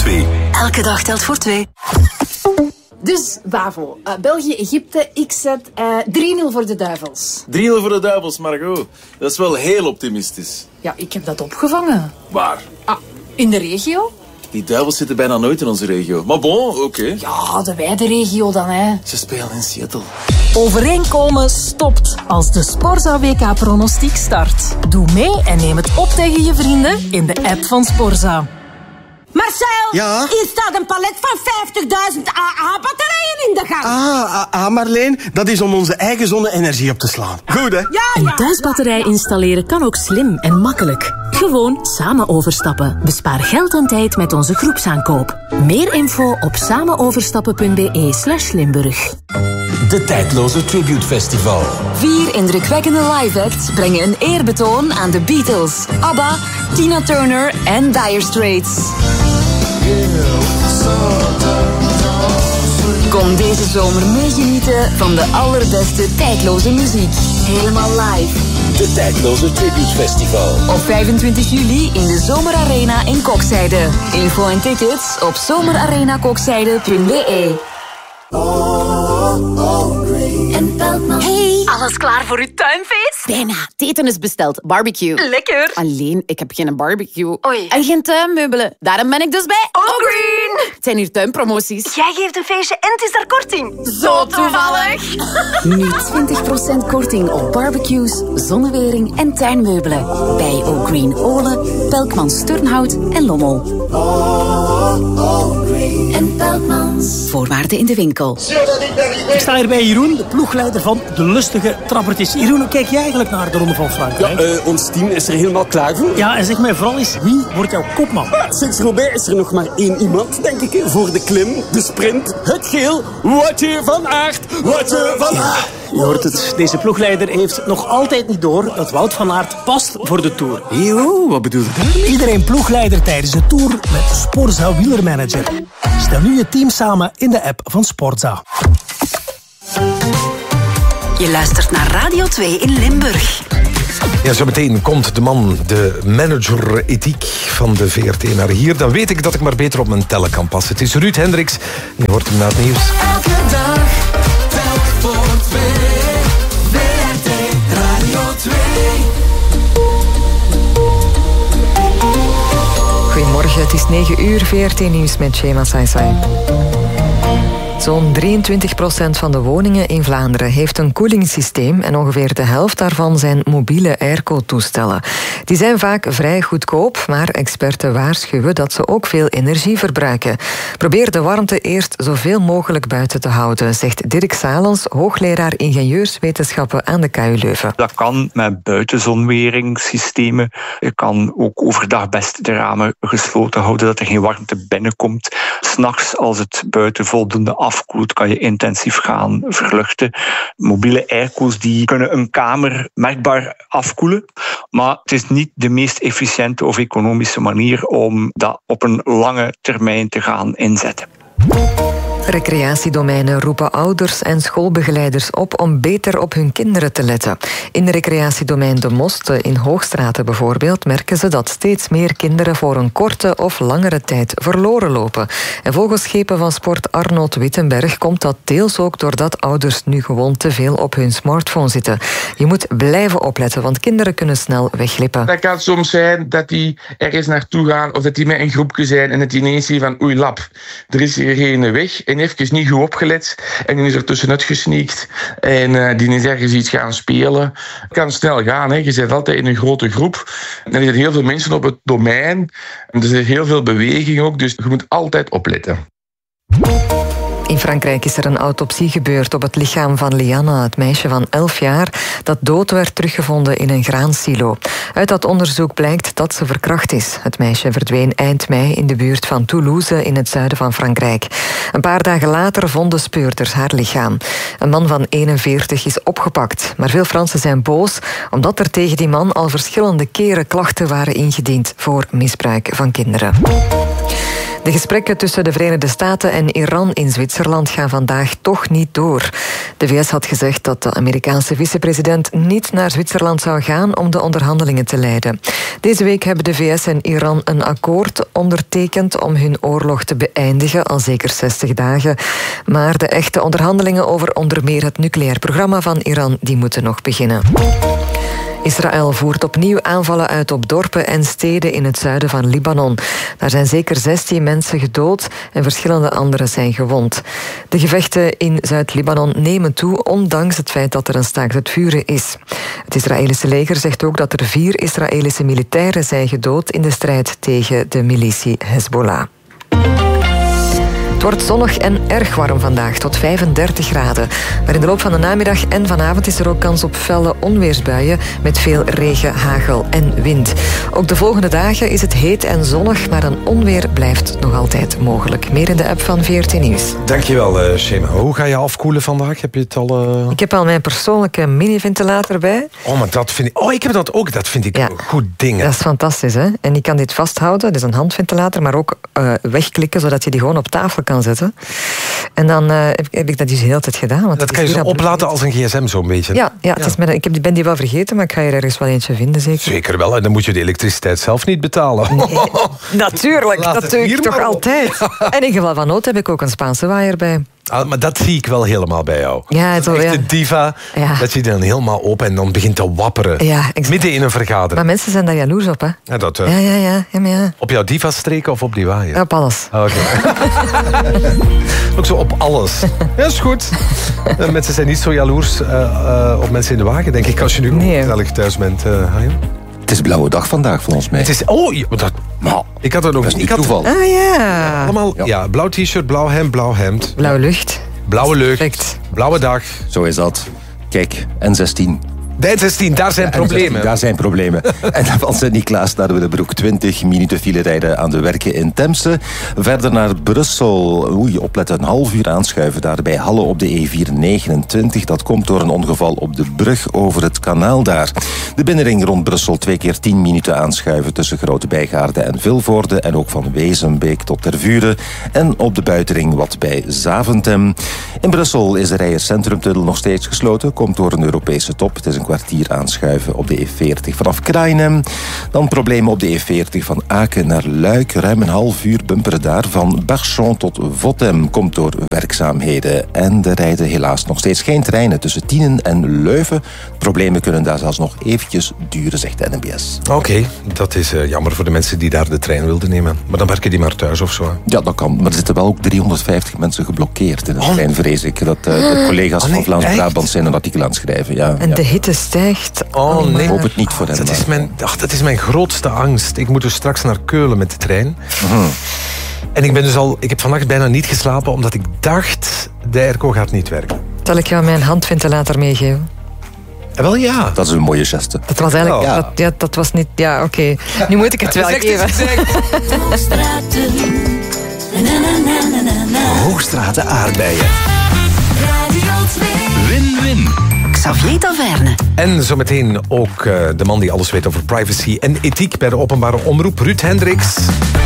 2. Elke dag telt voor 2. Dus, Bavo, België-Egypte, ik zet 3-0 voor de Duivels. 3-0 voor de Duivels, Margot. Dat is wel heel optimistisch. Ja, ik heb dat opgevangen. Waar? In de regio? Die Duivels zitten bijna nooit in onze regio. Maar bon, oké. Ja, de wijde regio dan, hè. Ze spelen in Seattle. Overeenkomen stopt als de Sporza WK-pronostiek start. Doe mee en neem het op tegen je vrienden in de app van Sporza. Marcel, ja? hier staat een palet van 50.000 AA-batterijen in de gang. Marleen, dat is om onze eigen zonne-energie op te slaan. Goed, hè? Ja. Een thuisbatterij installeren kan ook slim en makkelijk. Gewoon samen overstappen. Bespaar geld en tijd met onze groepsaankoop. Meer info op samenoverstappen.be/Limburg. De tijdloze Tribute Festival. 4 indrukwekkende live-acts brengen een eerbetoon aan de Beatles, ABBA, Tina Turner en Dire Straits. Kom deze zomer meegenieten van de allerbeste tijdloze muziek. Helemaal live. De tijdloze Tribute Festival. Op 25 juli in de Zomerarena in Kokzijde. Info en tickets op zomerarenakokzijde.be. Hey, Alles klaar voor uw tuinfeest? bijna. Het eten is besteld. Barbecue. Lekker. Alleen, ik heb geen barbecue. Oei. En geen tuinmeubelen. Daarom ben ik dus bij Green. Het zijn hier tuinpromoties. Jij geeft een feestje en het is daar korting. Zo toevallig. Nu 20% korting op barbecues, zonnewering en tuinmeubelen. Bij O'Green Olen, Pelkmans Turnhout en Lommel. En Pelkmans. Voorwaarden in de winkel. Ik sta hier bij Jeroen, de ploegleider van de lustige trappertjes. Jeroen, hoe kijk jij eigenlijk naar de Ronde van Frankrijk? Ons team is er helemaal klaar voor. Ja, en zeg mij vooral eens, wie wordt jouw kopman? Sinds Roubaix is er nog maar 1 iemand, denk ik, voor de klim, de sprint, het geel. Woutje van Aert, Woutje van Aert. Je hoort het, deze ploegleider heeft nog altijd niet door dat Wout van Aert past voor de Tour. Yo, wat bedoel je daarmee? Iedereen ploegleider tijdens de Tour met Sporza Wielermanager. Stel nu je team samen in de app van Sporza. Je luistert naar Radio 2 in Limburg. Ja, zo meteen komt de man, de manager ethiek van de VRT naar hier. Dan weet ik dat ik maar beter op mijn tellen kan passen. Het is Ruud Hendricks. Je hoort hem na het nieuws. Elke dag, telk voor 2. VRT Radio 2. Goedemorgen, het is 9 uur, VRT Nieuws met Shema Saisai. Zo'n 23% van de woningen in Vlaanderen heeft een koelingssysteem en ongeveer de helft daarvan zijn mobiele airco-toestellen. Die zijn vaak vrij goedkoop, maar experten waarschuwen dat ze ook veel energie verbruiken. Probeer de warmte eerst zoveel mogelijk buiten te houden, zegt Dirk Salens, hoogleraar ingenieurswetenschappen aan de KU Leuven. Dat kan met buitenzonweringssystemen. Je kan ook overdag best de ramen gesloten houden, dat er geen warmte binnenkomt. 's Nachts, als het buiten voldoende afkoelt, kan je intensief gaan verluchten. Mobiele airco's die kunnen een kamer merkbaar afkoelen, maar het is niet de meest efficiënte of economische manier om dat op een lange termijn te gaan inzetten. Recreatiedomeinen roepen ouders en schoolbegeleiders op om beter op hun kinderen te letten. In recreatiedomein De Mosten in Hoogstraten bijvoorbeeld merken ze dat steeds meer kinderen voor een korte of langere tijd verloren lopen. En volgens schepen van sport Arnold Wittenberg komt dat deels ook doordat ouders nu gewoon te veel op hun smartphone zitten. Je moet blijven opletten, want kinderen kunnen snel wegglippen. Dat kan soms zijn dat die ergens naartoe gaan of dat die met een groepje zijn en het ineens zien van oei lap, er is hier geen weg. En even niet goed opgelet en die is er tussenuit gesneakt en die is ergens iets gaan spelen. Het kan snel gaan, hè. Je zit altijd in een grote groep en er zijn heel veel mensen op het domein en er is heel veel beweging ook, dus je moet altijd opletten. In Frankrijk is er een autopsie gebeurd op het lichaam van Lianna, het meisje van 11 jaar, dat dood werd teruggevonden in een graansilo. Uit dat onderzoek blijkt dat ze verkracht is. Het meisje verdween eind mei in de buurt van Toulouse in het zuiden van Frankrijk. Een paar dagen later vonden speurders haar lichaam. Een man van 41 is opgepakt, maar veel Fransen zijn boos omdat er tegen die man al verschillende keren klachten waren ingediend voor misbruik van kinderen. De gesprekken tussen de Verenigde Staten en Iran in Zwitserland gaan vandaag toch niet door. De VS had gezegd dat de Amerikaanse vicepresident niet naar Zwitserland zou gaan om de onderhandelingen te leiden. Deze week hebben de VS en Iran een akkoord ondertekend om hun oorlog te beëindigen, al zeker 60 dagen. Maar de echte onderhandelingen over onder meer het nucleair programma van Iran, die moeten nog beginnen. Israël voert opnieuw aanvallen uit op dorpen en steden in het zuiden van Libanon. Daar zijn zeker 16 mensen gedood en verschillende anderen zijn gewond. De gevechten in Zuid-Libanon nemen toe, ondanks het feit dat er een staakt het vuren is. Het Israëlische leger zegt ook dat er 4 Israëlische militairen zijn gedood in de strijd tegen de militie Hezbollah. Het wordt zonnig en erg warm vandaag, tot 35 graden. Maar in de loop van de namiddag en vanavond is er ook kans op felle onweersbuien met veel regen, hagel en wind. Ook de volgende dagen is het heet en zonnig, maar een onweer blijft nog altijd mogelijk. Meer in de app van VRT Nieuws. Dankjewel, Shema. Hoe ga je afkoelen vandaag? Heb je het al... Ik heb al mijn persoonlijke mini-ventilator bij. Oh, maar dat vind ik... Oh, ik heb dat ook. Dat vind ik een goed ding. Dat is fantastisch, hè? En ik kan dit vasthouden. Het is een handventilator, maar ook wegklikken, zodat je die gewoon op tafel kan zetten. En dan heb ik dat dus de hele tijd gedaan. Want dat kan je zo oplaten als een gsm zo'n beetje. Ja. Het is ik ben die wel vergeten, maar ik ga hier ergens wel eentje vinden, zeker. Zeker wel, en dan moet je de elektriciteit zelf niet betalen. Nee. Natuurlijk, dat doe ik toch altijd. En in geval van nood heb ik ook een Spaanse waaier bij. Maar dat zie ik wel helemaal bij jou. Ja, zo, echt de diva, dat je dan helemaal open en dan begint te wapperen. Ja, midden in een vergadering. Maar mensen zijn daar jaloers op, hè? Ja, dat, ja. Op jouw diva-streken of op die waaier? Op alles. Oké. Ook zo op alles. Ja, is goed. Mensen zijn niet zo jaloers op mensen in de wagen, denk ik, als je nu gezellig thuis bent, Hajo. Het is blauwe dag vandaag, volgens mij. Het is... Oh, ik had er nog... Dat is niet toeval. Ah, ja. Allemaal, blauw t-shirt, blauw hemd, blauw hemd. Blauwe lucht. Blauwe lucht. Perfect. Blauwe dag. Zo is dat. Kijk, N16. De N16, daar zijn problemen. Daar zijn problemen. En van Sint-Niklaas naar Willebroek 20 minuten file rijden aan de werken in Temse. Verder naar Brussel. Opletten, een half uur aanschuiven daar bij Halle op de E429. Dat komt door een ongeval op de brug over het kanaal daar. De binnenring rond Brussel 2 keer 10 minuten aanschuiven tussen Grote Bijgaarde en Vilvoorde. En ook van Wezenbeek tot Tervuren. En op de buitenring wat bij Zaventem. In Brussel is de Rijers Centrumtunnel nog steeds gesloten. Komt door een Europese top. Het is een kwartier aanschuiven op de E40 vanaf Krainem. Dan problemen op de E40 van Aken naar Luik. Ruim een half uur bumperen daar. Van Barchon tot Votem komt door werkzaamheden. En er rijden helaas nog steeds geen treinen tussen Tienen en Leuven. Problemen kunnen daar zelfs nog eventjes duren, zegt de NMBS. Oké, dat is jammer voor de mensen die daar de trein wilden nemen. Maar dan werken die maar thuis of zo. Ja, dat kan. Maar er zitten wel ook 350 mensen geblokkeerd in de trein, vrees ik. Dat de collega's van Vlaams-Brabant zijn een artikel aan het schrijven. Ja, en de hitte stijgt. Oh nee. Ik hoop het niet voor hen. Dat is mijn grootste angst. Ik moet dus straks naar Keulen met de trein. En ik heb vannacht bijna niet geslapen, omdat ik dacht, de airco gaat niet werken. Zal ik jou mijn handventilator meegeven? Wel ja. Dat is een mooie geste. Dat was eigenlijk... Dat was niet... Ja, oké. Nu moet ik het wel geven. Hoogstraten aardbeien. Win-win. Xavier Taverne. En zometeen ook de man die alles weet over privacy en ethiek bij de openbare omroep, Ruud Hendricks.